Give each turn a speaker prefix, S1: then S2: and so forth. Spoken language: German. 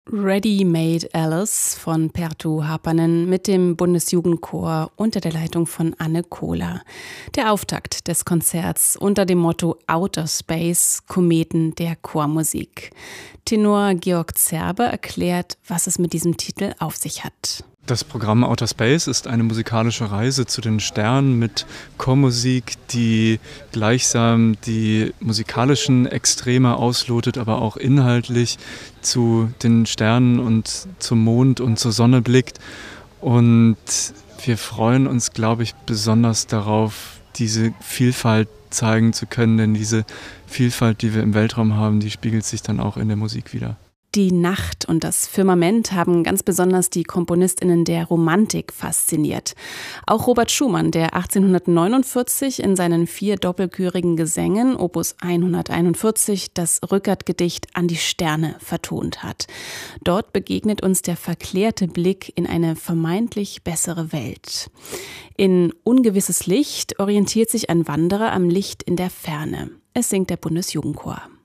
S1: Ready-Made Alice von Perttu Hapanen mit dem Bundesjugendchor unter der Leitung von Anne Kohler. Der Auftakt des Konzerts unter dem Motto Outer Space, Kometen der Chormusik. Tenor Georg Zerbe erklärt, was es mit diesem Titel auf sich hat.
S2: Das Programm Outer Space ist eine musikalische Reise zu den Sternen mit Chormusik, die gleichsam die musikalischen Extreme auslotet, aber auch inhaltlich zu den Sternen und zum Mond und zur Sonne blickt. Und wir freuen uns, glaube ich, besonders darauf, diese Vielfalt zeigen zu können, denn diese Vielfalt, die wir im Weltraum haben, die spiegelt sich dann auch in der Musik wider.
S1: Die Nacht und das Firmament haben ganz besonders die KomponistInnen der Romantik fasziniert. Auch Robert Schumann, der 1849 in seinen 4 doppelchörigen Gesängen Opus 141 das Rückert-Gedicht An die Sterne vertont hat. Dort begegnet uns der verklärte Blick in eine vermeintlich bessere Welt. In Ungewisses Licht orientiert sich ein Wanderer am Licht in der Ferne. Es singt der Bundesjugendchor.